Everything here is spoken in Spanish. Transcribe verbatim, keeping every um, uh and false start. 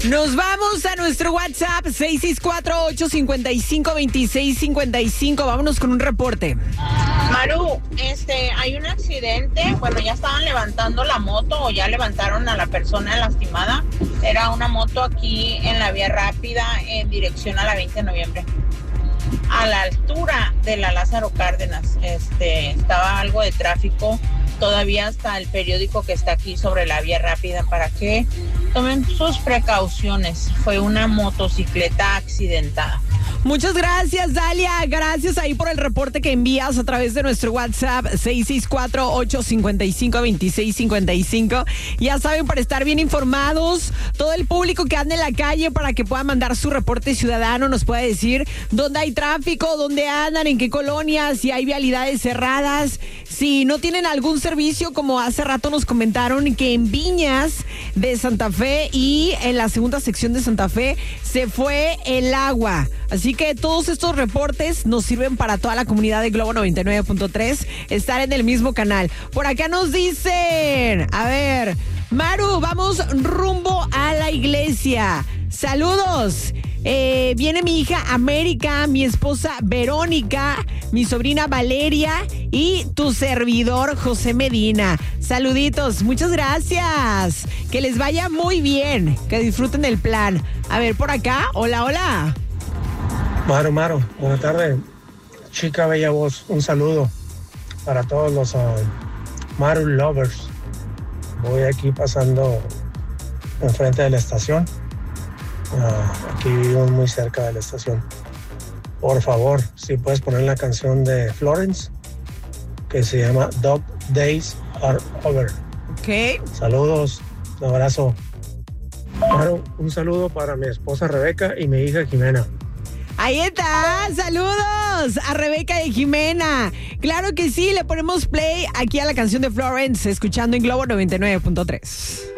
Nos vamos a nuestro WhatsApp seis seis cuatro, ocho cinco cinco, dos seis cinco cinco. Vámonos con un reporte. Maru, este, hay un accidente. Bueno, ya estaban levantando la moto o ya levantaron a la persona lastimada. Era una moto aquí en la vía rápida en dirección a la veinte de noviembre. A la altura de la Lázaro Cárdenas, este, estaba algo de tráfico. Todavía está el periódico que está aquí sobre la vía rápida para que tomen sus precauciones. Fue una motocicleta accidentada. Muchas gracias, Dalia. Gracias ahí por el reporte que envías a través de nuestro WhatsApp seis seis cuatro, ocho cinco cinco, dos seis cinco cinco. Ya saben, para estar bien informados, todo el público que anda en la calle para que pueda mandar su reporte ciudadano, nos puede decir dónde hay tráfico, dónde andan, en qué colonias, si hay vialidades cerradas, si no tienen algún servicio, como hace rato nos comentaron que en Viñas de Santa Fe y en la segunda sección de Santa Fe se fue el agua. Así que todos estos reportes nos sirven para toda la comunidad de Globo noventa y nueve punto tres estar en el mismo canal. Por acá nos dicen, a ver, Maru, vamos rumbo a la iglesia. Saludos. Eh, viene mi hija América, mi esposa Verónica, mi sobrina Valeria y tu servidor José Medina. Saluditos, muchas gracias. Que les vaya muy bien, que disfruten el plan. A ver, por acá, hola, hola. Maru, Maru, buenas tardes. Chica bella voz, un saludo para todos los uh, Maru lovers. Voy aquí pasando enfrente de la estación. Uh, aquí vivimos muy cerca de la estación. Por favor, si puedes poner la canción de Florence, que se llama Dog Days Are Over. Ok. Saludos, un abrazo. Maru, un saludo para mi esposa Rebeca y mi hija Jimena. Ahí está, saludos a Rebeca y Jimena. Claro que sí, le ponemos play aquí a la canción de Florence, escuchando en Globo noventa y nueve punto tres.